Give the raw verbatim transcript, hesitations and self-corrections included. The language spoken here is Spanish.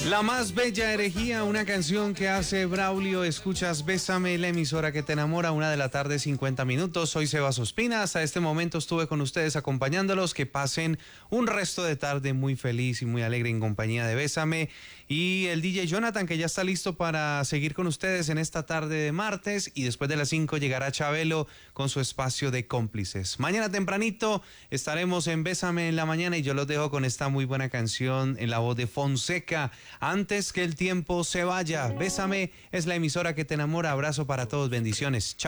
La más bella herejía, una canción que hace Braulio. Escuchas Bésame, la emisora que te enamora, una de la tarde, cincuenta minutos. Soy Sebas Ospina. Hasta este momento estuve con ustedes acompañándolos. Que pasen un resto de tarde muy feliz y muy alegre en compañía de Bésame. Y el D J Jonathan, que ya está listo para seguir con ustedes en esta tarde de martes. Y después de las cinco llegará Chabelo con su espacio de cómplices. Mañana tempranito estaremos en Bésame en la mañana y yo los dejo con esta muy buena canción en la voz de Fonseca. Antes que el tiempo se vaya. Bésame es la emisora que te enamora. Abrazo para todos. Bendiciones. Chao.